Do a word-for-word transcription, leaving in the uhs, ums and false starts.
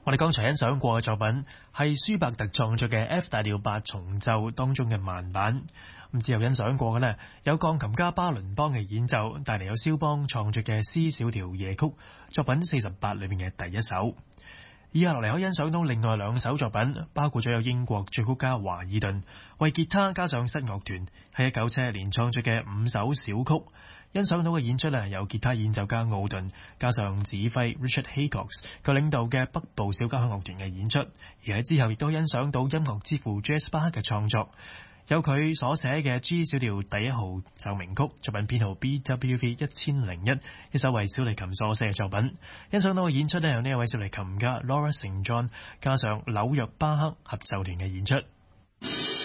我哋剛才欣賞過嘅作品係舒伯特創作嘅 F 大調八重奏當中嘅慢版。咁之後欣賞過嘅呢，有鋼琴家巴倫邦嘅演奏，帶嚟有肖邦創作嘅 C 小調夜曲作品四十八裏面嘅第一首。以下落嚟可以欣賞到另外兩首作品，包括咗有英國作曲家華爾頓為吉他加上室樂團喺一九七一年創作嘅五首小曲。欣賞到嘅演出呢，有吉他演奏家奧頓加上指揮 Richard Haycox 佢領導嘅北部小交響樂團嘅演出。而喺之後亦都欣賞到音樂之父 J S 巴克嘅創作，有佢所寫嘅 G 小調第一號奏鳴曲作品編號 B W V 一千零一，一首為小提琴所寫嘅作品。欣賞到嘅演出呢，有呢一位小提琴家 Laura Saint John 加上紐約巴克合奏團嘅演出。